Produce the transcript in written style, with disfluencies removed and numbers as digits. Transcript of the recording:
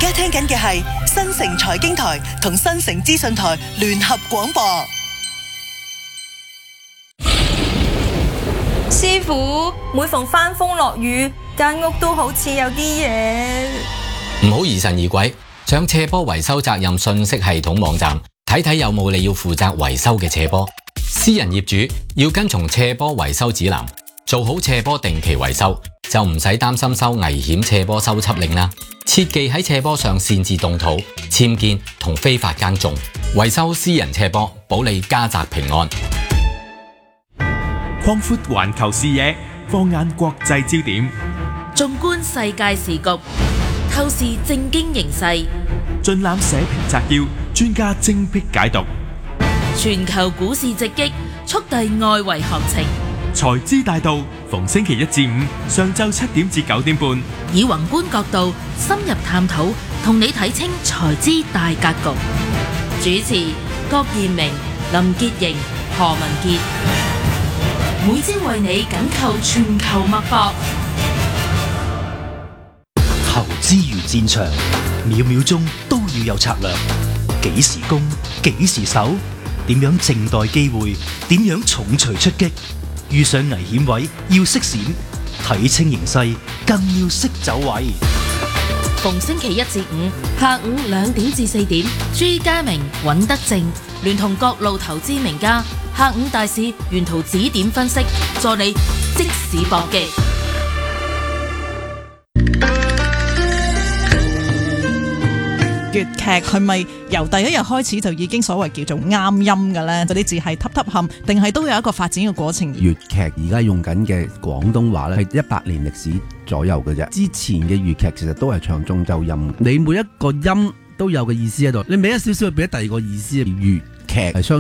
家聽緊嘅係新城財經台同新城資訊台聯合廣播。 師傅，每逢翻風落雨，間屋都好似有啲嘢。 唔好疑神疑鬼，上斜坡維修責任信息系統網站睇睇有冇你要負責維修嘅斜坡。私人業主要跟從斜坡維修指南，做好斜坡定期維修，就唔使擔心收危險斜坡修葺令啦。切忌喺斜坡上擅自動土、僭建同非法耕種。維修私人斜坡，保你家宅平安。 擴闊環球視野，放眼國際焦點， 縱觀世界時局，透視政經形勢， 盡覽社評摘要，專家精闢解讀。 全球股市直擊，速遞外圍行情。 財資大道，逢星期一至五上晝7點至9點半， 以宏觀角度深入探討，同你睇清財資大格局。主持郭彥明、林潔瑩、何文傑，每朝為你緊扣全球脈搏。 投資如戰場，秒秒鐘都要有策略。幾時攻，幾時守，點樣靜待機會，點樣重錘出擊。遇上危險位要識閃，睇清形勢更要識走位。 逢星期一至五下午2點至4點，朱家明、尹德正聯同各路投資名家，下午大市沿途指點分析，助你即時搏擊。 粵劇係咪由第一日開始就已經所謂叫做啱音嘅呢？嗰啲字係揼揼冚，定係都有一個發展嘅過程？ 粵劇而家用緊嘅廣東話咧，係100年歷史左右嘅啫。之前嘅粵劇其實都係唱中州音，你每一個音都有個意思喺度，你俾一少少，俾第二個意思。粵劇係相